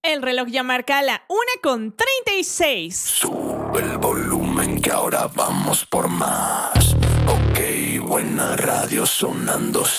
El reloj ya marca la 1:36. Sube el volumen que ahora vamos por más. Ok, buena radio sonando.